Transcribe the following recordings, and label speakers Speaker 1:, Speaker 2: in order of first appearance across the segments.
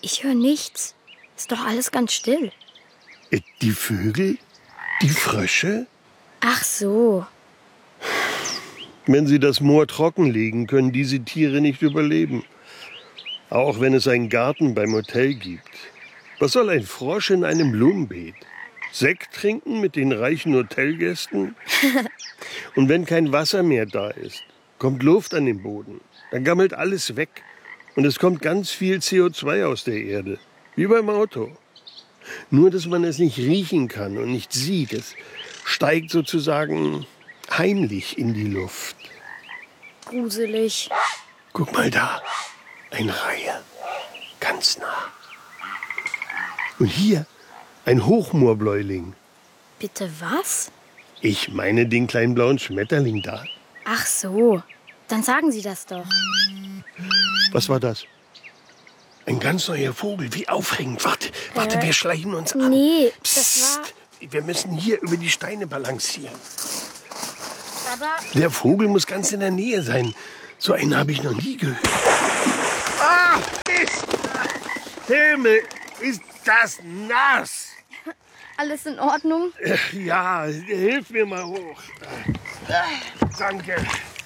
Speaker 1: Ich höre nichts. Ist doch alles ganz still.
Speaker 2: Die Vögel? Die Frösche?
Speaker 1: Ach so.
Speaker 2: Wenn sie das Moor trockenlegen, können diese Tiere nicht überleben. Auch wenn es einen Garten beim Hotel gibt. Was soll ein Frosch in einem Blumenbeet? Sekt trinken mit den reichen Hotelgästen? Und wenn kein Wasser mehr da ist, kommt Luft an den Boden. Dann gammelt alles weg. Und es kommt ganz viel CO2 aus der Erde. Wie beim Auto. Nur, dass man es nicht riechen kann und nicht sieht. Es steigt sozusagen heimlich in die Luft.
Speaker 1: Gruselig.
Speaker 2: Guck mal da. Ein Reiher. Ganz nah. Und hier ein Hochmoorbläuling.
Speaker 1: Bitte was?
Speaker 2: Ich meine den kleinen blauen Schmetterling da.
Speaker 1: Ach so. Dann sagen Sie das doch.
Speaker 2: Was war das? Ein ganz neuer Vogel. Wie aufregend. Warte, wir schleichen uns an.
Speaker 1: Nee,
Speaker 2: Psst,
Speaker 1: das war...
Speaker 2: wir müssen hier über die Steine balancieren.
Speaker 1: Aber...
Speaker 2: Der Vogel muss ganz in der Nähe sein. So einen habe ich noch nie gehört. Ah, Mist! Himmel, ist das nass!
Speaker 1: Alles in Ordnung?
Speaker 2: Ja, hilf mir mal hoch. Danke.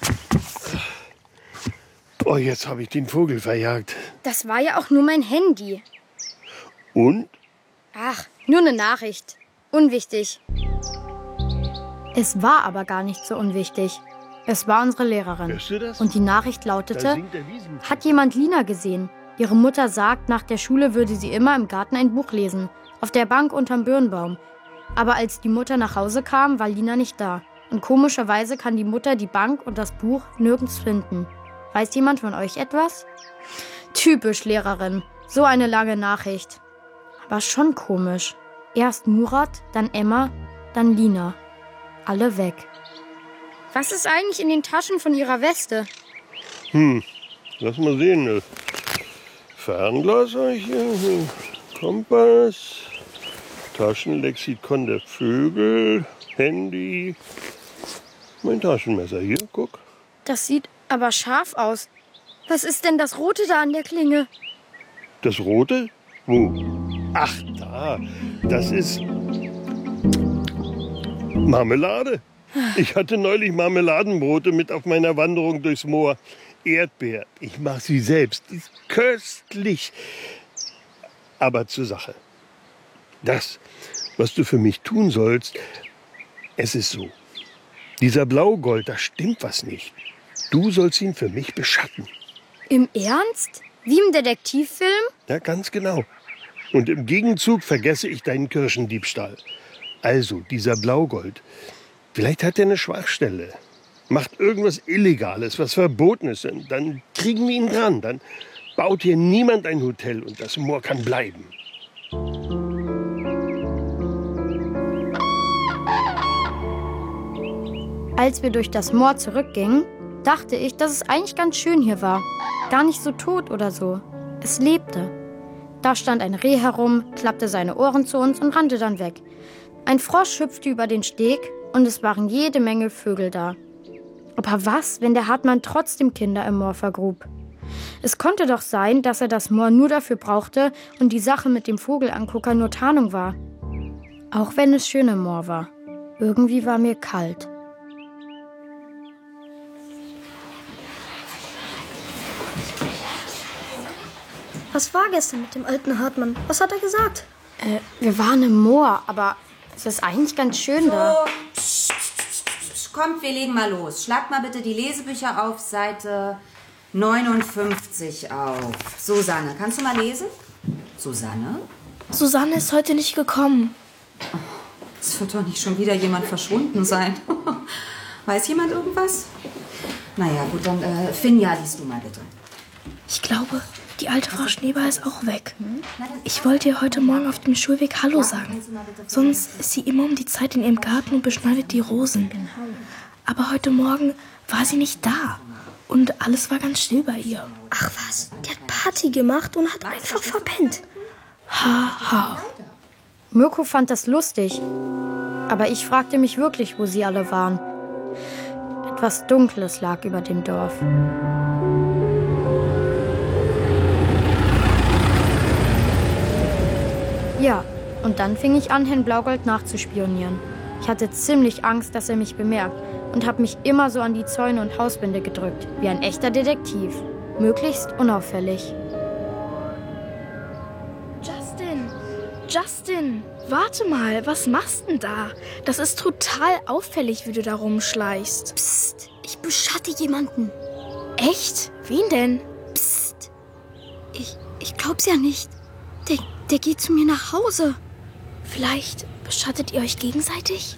Speaker 2: Oh, jetzt habe ich den Vogel verjagt.
Speaker 1: Das war ja auch nur mein Handy.
Speaker 2: Und?
Speaker 1: Ach, nur eine Nachricht. Unwichtig. Es war aber gar nicht so unwichtig. Es war unsere Lehrerin.
Speaker 2: Hörst du das?
Speaker 1: Und die Nachricht
Speaker 2: Da
Speaker 1: lautete,
Speaker 2: singt der Wiesenvogel.
Speaker 1: hat jemand Lina gesehen? Ihre Mutter sagt, nach der Schule würde sie immer im Garten ein Buch lesen. Auf der Bank unterm Birnbaum. Aber als die Mutter nach Hause kam, war Lina nicht da. Und komischerweise kann die Mutter die Bank und das Buch nirgends finden. Weiß jemand von euch etwas? Typisch Lehrerin. So eine lange Nachricht. Aber schon komisch. Erst Murat, dann Emma, dann Lina. Alle weg. Was ist eigentlich in den Taschen von ihrer Weste?
Speaker 2: Lass mal sehen. Fernglas habe ich hier. Kompass. Taschenlexikon der Vögel. Handy. Mein Taschenmesser hier, guck.
Speaker 1: Das sieht aber scharf aus. Was ist denn das Rote da an der Klinge?
Speaker 2: Das Rote? Wo? Ach, da. Das ist Marmelade. Ich hatte neulich Marmeladenbrote mit auf meiner Wanderung durchs Moor. Erdbeer. Ich mache sie selbst. Die ist köstlich. Aber zur Sache. Das, was du für mich tun sollst, es ist so. Dieser Blaugold, da stimmt was nicht. Du sollst ihn für mich beschatten.
Speaker 1: Im Ernst? Wie im Detektivfilm?
Speaker 2: Ja, ganz genau. Und im Gegenzug vergesse ich deinen Kirschendiebstahl. Also, dieser Blaugold. Vielleicht hat er eine Schwachstelle. Macht irgendwas Illegales, was Verbotenes. Dann kriegen wir ihn dran. Dann baut hier niemand ein Hotel und das Moor kann bleiben.
Speaker 1: Als wir durch das Moor zurückgingen, dachte ich, dass es eigentlich ganz schön hier war. Gar nicht so tot oder so. Es lebte. Da stand ein Reh herum, klappte seine Ohren zu uns und rannte dann weg. Ein Frosch hüpfte über den Steg und es waren jede Menge Vögel da. Aber was, wenn der Hartmann trotzdem Kinder im Moor vergrub? Es konnte doch sein, dass er das Moor nur dafür brauchte und die Sache mit dem Vogelangucker nur Tarnung war. Auch wenn es schön im Moor war. Irgendwie war mir kalt.
Speaker 3: Was war gestern mit dem alten Hartmann? Was hat er gesagt?
Speaker 1: Wir waren im Moor, aber es ist eigentlich ganz schön da.
Speaker 4: Kommt, wir legen mal los. Schlagt mal bitte die Lesebücher auf Seite 59 auf. Susanne, kannst du mal lesen? Susanne?
Speaker 3: Susanne ist heute nicht gekommen.
Speaker 4: Es wird doch nicht schon wieder jemand verschwunden sein. Weiß jemand irgendwas? Naja, gut, dann Finja, liest du mal bitte.
Speaker 3: Ich glaube, die alte Frau Schneeball ist auch weg. Ich wollte ihr heute Morgen auf dem Schulweg Hallo sagen. Sonst ist sie immer um die Zeit in ihrem Garten und beschneidet die Rosen. Aber heute Morgen war sie nicht da. Und alles war ganz still bei ihr. Ach was, die hat Party gemacht und hat einfach verpennt. Ha.
Speaker 1: Mirko fand das lustig. Aber ich fragte mich wirklich, wo sie alle waren. Etwas Dunkles lag über dem Dorf. Ja, und dann fing ich an, Herrn Blaugold nachzuspionieren. Ich hatte ziemlich Angst, dass er mich bemerkt und habe mich immer so an die Zäune und Hauswände gedrückt, wie ein echter Detektiv. Möglichst unauffällig.
Speaker 3: Justin, warte mal, was machst denn da? Das ist total auffällig, wie du da rumschleichst.
Speaker 1: Psst, ich beschatte jemanden.
Speaker 3: Echt? Wen denn?
Speaker 1: Psst, ich glaub's ja nicht. Der geht zu mir nach Hause.
Speaker 3: Vielleicht beschattet ihr euch gegenseitig?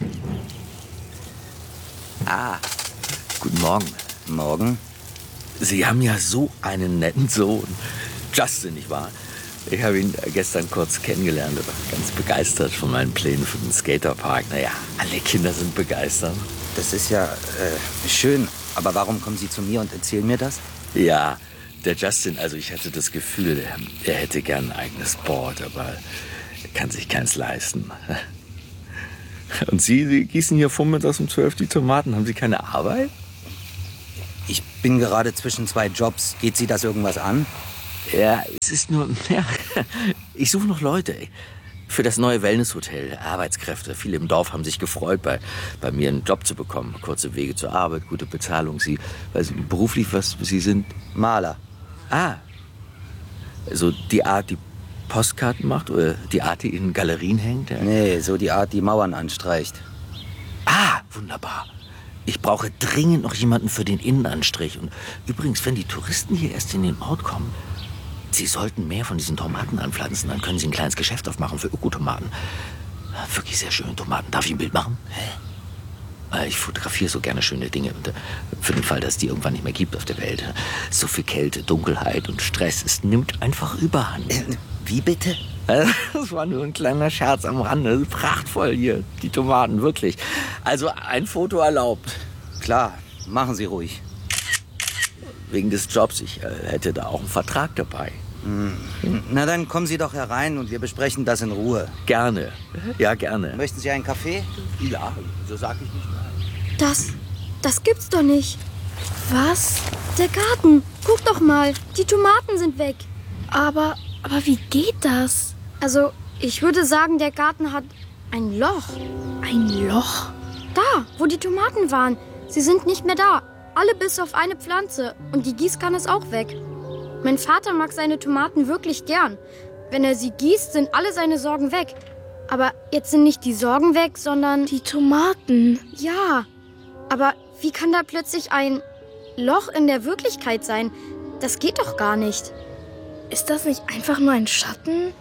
Speaker 5: Ah, guten Morgen.
Speaker 6: Morgen?
Speaker 5: Sie haben ja so einen netten Sohn. Justin, nicht wahr? Ich habe ihn gestern kurz kennengelernt und war ganz begeistert von meinen Plänen für den Skaterpark. Naja, alle Kinder sind begeistert.
Speaker 6: Das ist ja schön. Aber warum kommen Sie zu mir und erzählen mir das?
Speaker 5: Ja, der Justin, also ich hatte das Gefühl, er hätte gern ein eigenes Board, aber er kann sich keins leisten. Und Sie gießen hier vormittags um 12 die Tomaten. Haben Sie keine Arbeit?
Speaker 6: Ich bin gerade zwischen 2 Jobs. Geht Sie das irgendwas an?
Speaker 5: Ja, es ist nur... Ja, ich suche noch Leute für das neue Wellnesshotel. Arbeitskräfte. Viele im Dorf haben sich gefreut, bei mir einen Job zu bekommen. Kurze Wege zur Arbeit, gute Bezahlung. Sie beruflich, was Sie sind?
Speaker 6: Maler.
Speaker 5: Ah, so die Art, die Postkarten macht oder die Art, die in Galerien hängt? Ja.
Speaker 6: Nee, so die Art, die Mauern anstreicht.
Speaker 5: Ah, wunderbar. Ich brauche dringend noch jemanden für den Innenanstrich. Und übrigens, wenn die Touristen hier erst in den Ort kommen, Sie sollten mehr von diesen Tomaten anpflanzen. Dann können Sie ein kleines Geschäft aufmachen für Ökotomaten. Wirklich sehr schöne Tomaten. Darf ich ein Bild machen? Ich fotografiere so gerne schöne Dinge. Und für den Fall, dass es die irgendwann nicht mehr gibt auf der Welt. So viel Kälte, Dunkelheit und Stress. Es nimmt einfach Überhand.
Speaker 6: Wie bitte?
Speaker 5: Das war nur ein kleiner Scherz am Rande. Prachtvoll hier, die Tomaten, wirklich. Also ein Foto erlaubt.
Speaker 6: Klar, machen Sie ruhig.
Speaker 5: Wegen des Jobs. Ich hätte da auch einen Vertrag dabei.
Speaker 6: Na, dann kommen Sie doch herein und wir besprechen das in Ruhe.
Speaker 5: Gerne. Ja, gerne.
Speaker 6: Möchten Sie einen Kaffee?
Speaker 5: Ja, so sag ich nicht nein.
Speaker 1: Das gibt's doch nicht.
Speaker 3: Was?
Speaker 1: Der Garten. Guck doch mal, die Tomaten sind weg.
Speaker 3: Aber wie geht das?
Speaker 1: Also, ich würde sagen, der Garten hat ein Loch.
Speaker 3: Ein Loch?
Speaker 1: Da, wo die Tomaten waren. Sie sind nicht mehr da. Alle bis auf eine Pflanze. Und die Gießkanne ist auch weg. Mein Vater mag seine Tomaten wirklich gern. Wenn er sie gießt, sind alle seine Sorgen weg. Aber jetzt sind nicht die Sorgen weg, sondern...
Speaker 3: Die Tomaten.
Speaker 1: Ja, aber wie kann da plötzlich ein Loch in der Wirklichkeit sein? Das geht doch gar nicht.
Speaker 3: Ist das nicht einfach nur ein Schatten?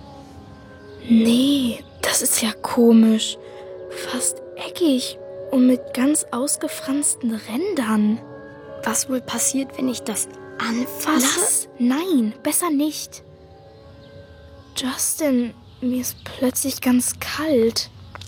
Speaker 3: Nee, das ist ja komisch. Fast eckig und mit ganz ausgefransten Rändern.
Speaker 1: Was wohl passiert, wenn ich das anfasse?
Speaker 3: Nein, besser nicht. Justin, mir ist plötzlich ganz kalt.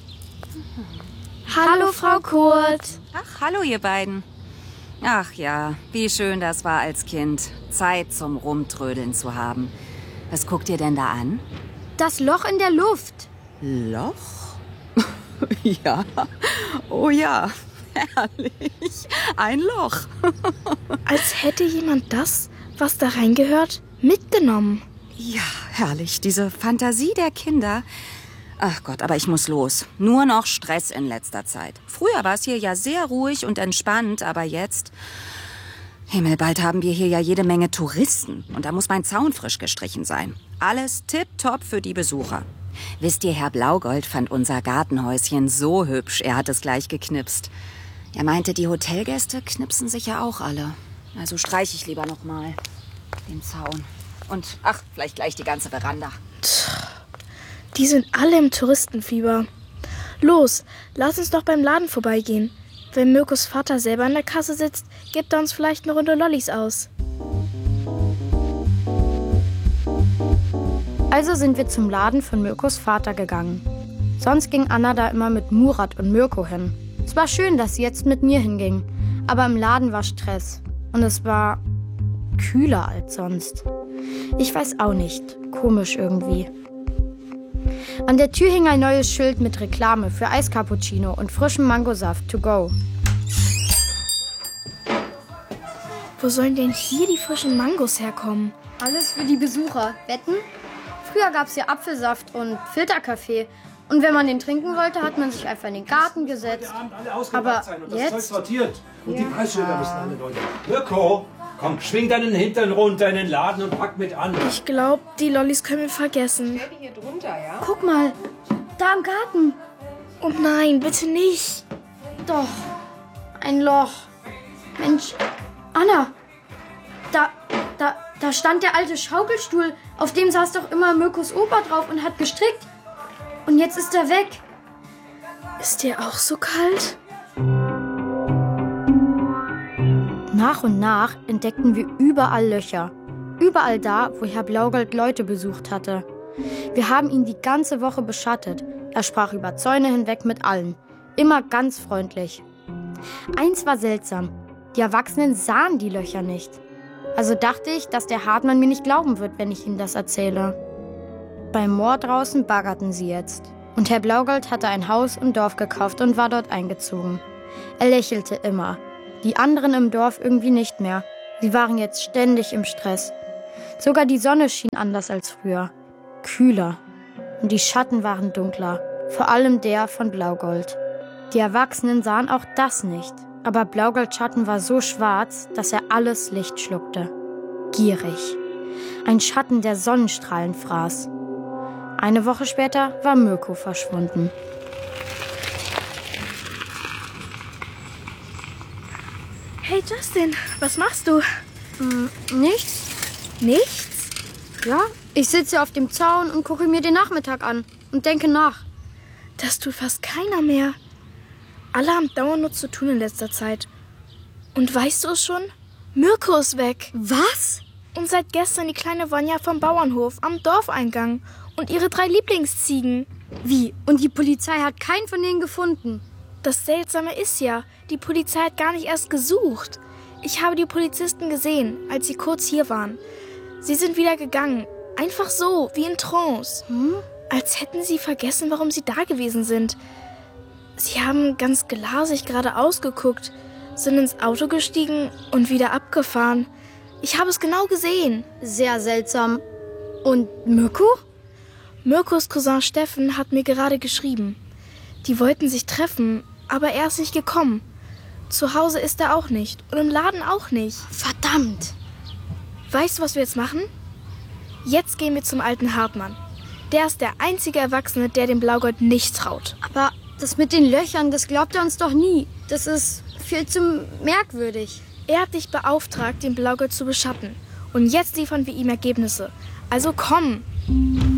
Speaker 1: Hallo, Frau Kurt.
Speaker 4: Ach, hallo ihr beiden. Ach ja, wie schön das war als Kind, Zeit zum Rumtrödeln zu haben. Was guckt ihr denn da an?
Speaker 1: Das Loch in der Luft.
Speaker 4: Loch? Ja, oh ja, herrlich, ein Loch.
Speaker 3: Als hätte jemand das, was da reingehört, mitgenommen.
Speaker 4: Ja, herrlich, diese Fantasie der Kinder. Ach Gott, aber ich muss los. Nur noch Stress in letzter Zeit. Früher war es hier ja sehr ruhig und entspannt, aber jetzt... Himmel, bald haben wir hier ja jede Menge Touristen. Und da muss mein Zaun frisch gestrichen sein. Alles tipptopp für die Besucher. Wisst ihr, Herr Blaugold fand unser Gartenhäuschen so hübsch, er hat es gleich geknipst. Er meinte, die Hotelgäste knipsen sich ja auch alle. Also streiche ich lieber noch mal den Zaun. Und, ach, vielleicht gleich die ganze Veranda.
Speaker 3: Die sind alle im Touristenfieber. Los, lass uns doch beim Laden vorbeigehen. Wenn Mirkos Vater selber an der Kasse sitzt, gibt er uns vielleicht eine Runde Lollis aus.
Speaker 1: Also sind wir zum Laden von Mirkos Vater gegangen. Sonst ging Anna da immer mit Murat und Mirko hin. Es war schön, dass sie jetzt mit mir hinging. Aber im Laden war Stress. Und es war kühler als sonst. Ich weiß auch nicht. Komisch irgendwie. An der Tür hing ein neues Schild mit Reklame für Eiscappuccino und frischem Mangosaft to go.
Speaker 3: Wo sollen denn hier die frischen Mangos herkommen?
Speaker 1: Alles für die Besucher. Wetten? Früher gab es hier Apfelsaft und Filterkaffee. Und wenn man den trinken wollte, hat man sich einfach in den Garten gesetzt. Aber jetzt...
Speaker 7: sortiert. Und die Preisschilder müssen alle neu. Mirko, komm, schwing deinen Hintern runter in den Laden und pack mit an.
Speaker 3: Ich glaube, die Lollis können wir vergessen.
Speaker 1: Guck mal, da im Garten.
Speaker 3: Oh nein, bitte nicht.
Speaker 1: Doch, ein Loch. Mensch, Anna, da stand der alte Schaukelstuhl, auf dem saß doch immer Mirkos Opa drauf und hat gestrickt. Und jetzt ist er weg.
Speaker 3: Ist dir auch so kalt?
Speaker 1: Nach und nach entdeckten wir überall Löcher. Überall da, wo Herr Blaugold Leute besucht hatte. Wir haben ihn die ganze Woche beschattet. Er sprach über Zäune hinweg mit allen. Immer ganz freundlich. Eins war seltsam. Die Erwachsenen sahen die Löcher nicht. Also dachte ich, dass der Hartmann mir nicht glauben wird, wenn ich ihm das erzähle. Beim Moor draußen baggerten sie jetzt. Und Herr Blaugold hatte ein Haus im Dorf gekauft und war dort eingezogen. Er lächelte immer. Die anderen im Dorf irgendwie nicht mehr. Sie waren jetzt ständig im Stress. Sogar die Sonne schien anders als früher. Kühler. Und die Schatten waren dunkler. Vor allem der von Blaugold. Die Erwachsenen sahen auch das nicht. Aber Blaugolds Schatten war so schwarz, dass er alles Licht schluckte. Gierig. Ein Schatten, der Sonnenstrahlen fraß. Eine Woche später war Mirko verschwunden.
Speaker 3: Hey Justin, was machst du?
Speaker 1: Nichts?
Speaker 3: Nichts?
Speaker 1: Ja, ich sitze auf dem Zaun und gucke mir den Nachmittag an und denke nach.
Speaker 3: Das tut fast keiner mehr. Alle haben dauernd nur zu tun in letzter Zeit. Und weißt du es schon? Mirko ist weg.
Speaker 1: Was?
Speaker 3: Und seit gestern die kleine Vanja vom Bauernhof am Dorfeingang. Und ihre 3 Lieblingsziegen.
Speaker 1: Wie? Und die Polizei hat keinen von denen gefunden?
Speaker 3: Das Seltsame ist ja, die Polizei hat gar nicht erst gesucht. Ich habe die Polizisten gesehen, als sie kurz hier waren. Sie sind wieder gegangen. Einfach so, wie in Trance. Als hätten sie vergessen, warum sie da gewesen sind. Sie haben ganz glasig geradeaus geguckt, sind ins Auto gestiegen und wieder abgefahren. Ich habe es genau gesehen.
Speaker 1: Sehr seltsam. Und Mirko?
Speaker 3: Mirkos Cousin Steffen hat mir gerade geschrieben. Die wollten sich treffen, aber er ist nicht gekommen. Zu Hause ist er auch nicht und im Laden auch nicht.
Speaker 1: Verdammt.
Speaker 3: Weißt du, was wir jetzt machen? Jetzt gehen wir zum alten Hartmann. Der ist der einzige Erwachsene, der dem Blaugold nicht traut.
Speaker 1: Aber das mit den Löchern, das glaubt er uns doch nie. Das ist viel zu merkwürdig.
Speaker 3: Er hat dich beauftragt, den Blaugold zu beschatten. Und jetzt liefern wir ihm Ergebnisse. Also komm.